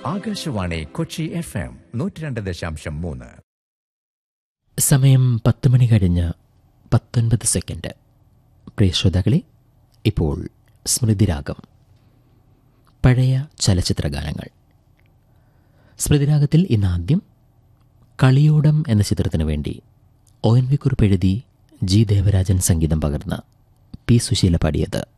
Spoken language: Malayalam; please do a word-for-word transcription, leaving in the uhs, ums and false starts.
ആകാശവാണി കൊച്ചി എഫ് എം നൂറ്റി രണ്ട് ദശാംശം മൂന്ന്. സമയം പത്ത് മണി കഴിഞ്ഞ് പത്തൊൻപത് സെക്കൻഡ്. പ്രിയ ശ്രോതാക്കളെ, ഇപ്പോൾ സ്മൃതിരാഗം, പഴയ ചലച്ചിത്ര ഗാനങ്ങൾ. സ്മൃതിരാഗത്തിൽ ഇന്നാദ്യം കളിയോടം എന്ന ചിത്രത്തിനു വേണ്ടി ഒ എൻ വി കുറിപ്പ് എഴുതി ജി ദേവരാജൻ സംഗീതം പകർന്ന പി സുശീല പാടിയത്